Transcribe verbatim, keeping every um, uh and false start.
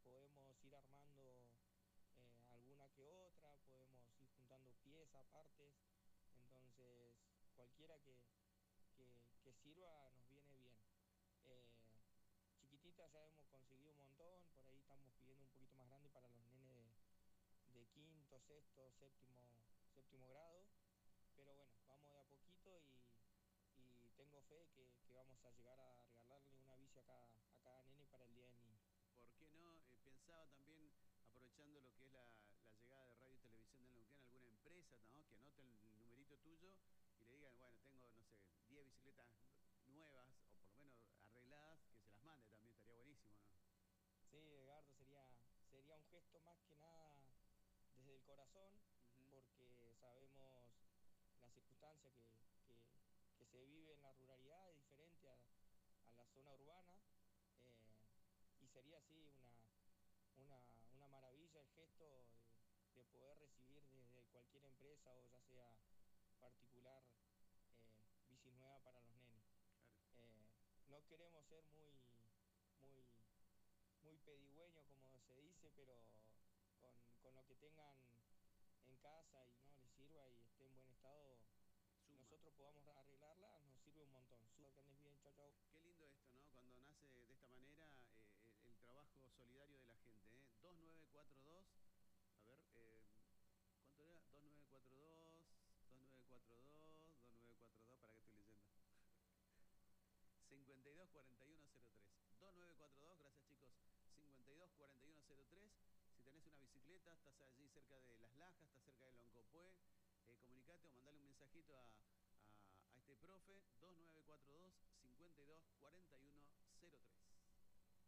podemos ir armando eh, alguna que otra, podemos ir juntando piezas, partes, entonces cualquiera que, que, que sirva nos viene bien. Eh, Chiquititas ya hemos conseguido un montón, por ahí estamos pidiendo un poquito más grande para los nenes de, de quinto, sexto, séptimo, séptimo grado, pero bueno, vamos de a poquito y, y tengo fe que, que vamos a llegar a regalarle una bici a cada, a cada nene para el Día del Niño. ¿Por qué no? Eh, pensaba también, aprovechando lo que es la, la llegada de radio y televisión de Neuquén, alguna empresa, ¿no? Que anote el numerito tuyo y le digan, bueno, tengo, no sé, diez bicicletas nuevas, o por lo menos arregladas, que se las mande también, estaría buenísimo, ¿no? Sí, Edgardo, sería, sería un gesto más que nada desde el corazón, Ujú. porque sabemos la circunstancia que, que, que se vive en la ruralidad es diferente a, a la zona urbana, eh, y sería así una, una, una maravilla el gesto de, de poder recibir desde cualquier empresa o ya sea particular eh, bici nueva para los nenes. Claro. Eh, no queremos ser muy, muy muy pedigüeño, como se dice, pero con, con lo que tengan en casa y no les sirva y esté en buen estado, que Suma. nosotros podamos arreglarla, nos sirve un montón. Suma, que andes bien, chau, chau. Qué lindo esto, ¿no? Cuando nace de esta manera eh, el, el trabajo solidario de la gente, ¿eh? dos nueve cuatro dos, a ver, eh, ¿cuánto era? dos nueve cuatro dos, dos nueve cuatro dos, dos nueve cuatro dos, ¿para qué estoy leyendo? cincuenta y dos cuarenta y uno cero tres. dos nueve cuatro dos, gracias chicos. cincuenta y dos cuarenta y uno cero tres. Si tenés una bicicleta, estás allí cerca de Las Lajas, estás cerca de Loncopué, eh, comunicate o mandale un mensajito a, a, a este profe. dos nueve cuatro dos, cincuenta y dos cuarenta y uno